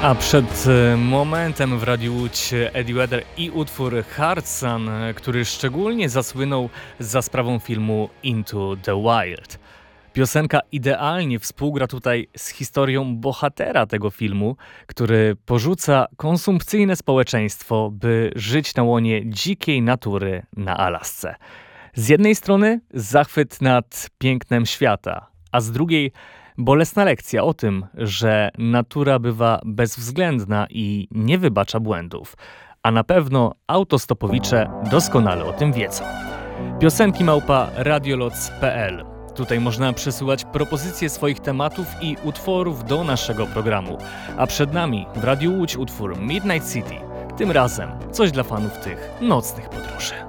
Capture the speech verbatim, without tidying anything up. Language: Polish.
A przed momentem w Radiu Łódź Eddie Vedder i utwór Hard Sun, który szczególnie zasłynął za sprawą filmu Into the Wild. Piosenka idealnie współgra tutaj z historią bohatera tego filmu, który porzuca konsumpcyjne społeczeństwo, by żyć na łonie dzikiej natury na Alasce. Z jednej strony zachwyt nad pięknem świata, a z drugiej bolesna lekcja o tym, że natura bywa bezwzględna i nie wybacza błędów, a na pewno autostopowicze doskonale o tym wiedzą. Piosenki małpa radioloc kropka p l. Tutaj można przesyłać propozycje swoich tematów i utworów do naszego programu. A przed nami w Radiu Łódź utwór Midnight City. Tym razem coś dla fanów tych nocnych podróży.